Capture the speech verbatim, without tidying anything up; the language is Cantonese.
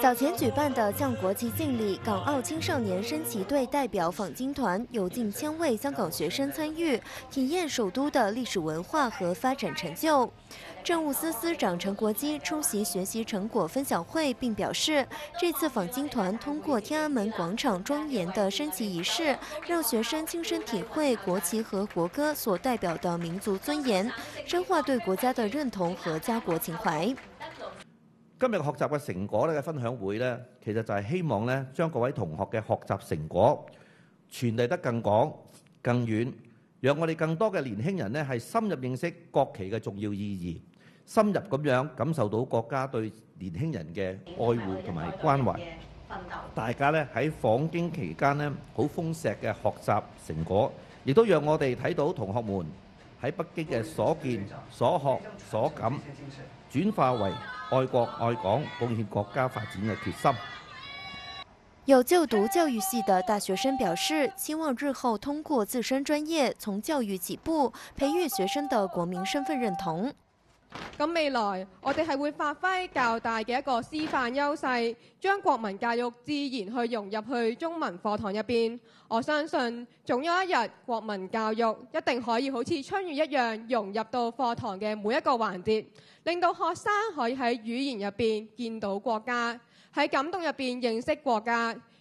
早前举办的降国际敬礼港澳青少年升旗队代表访京团，有近千位香港学生参与，体验首都的历史文化和发展成就。政务司司长陈国基出席学习成果分享会，并表示，这次访京团通过天安门广场庄严的升旗仪式，让学生亲身体會國旗和國歌所代表的民族尊嚴，深化對國家的認同和家國情懷。 今日學習嘅成果咧嘅分享會咧，其實就係希望咧將各位同學嘅學習成果傳遞得更廣、更遠，讓我哋更多嘅年輕人咧係深入認識國旗嘅重要意義，深入咁樣感受到國家對年輕人嘅愛護同埋關懷。大家咧喺訪京期間咧好豐碩嘅學習成果，亦都讓我哋睇到同學們喺北京嘅所見、所學、所感，轉化為愛國愛港、貢獻國家發展嘅決心。 有就讀教育系的大學生表示，希望日後通過自身專業，從教育起步，培育學生的國民身份認同。 咁未來我哋係會發揮較大嘅一個師範優勢，將國民教育自然去融入去中文課堂入邊。我相信總有一日國民教育一定可以好似春雨一樣融入到課堂嘅每一個環節，令到學生可以喺語言入邊見到國家，喺感動入邊認識國家，